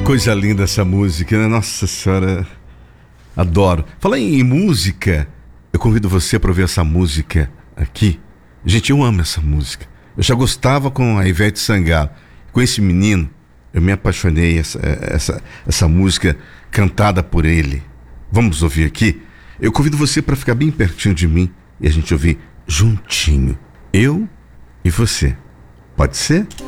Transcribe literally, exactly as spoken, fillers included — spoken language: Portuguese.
Coisa linda essa música, né? Nossa Senhora, adoro. Falar em música, eu convido você para ouvir essa música aqui. Gente, eu amo essa música. Eu já gostava com a Ivete Sangalo. Com esse menino, eu me apaixonei, essa, essa, essa música cantada por ele. Vamos ouvir aqui? Eu convido você para ficar bem pertinho de mim e a gente ouvir juntinho. Eu e você. Pode ser?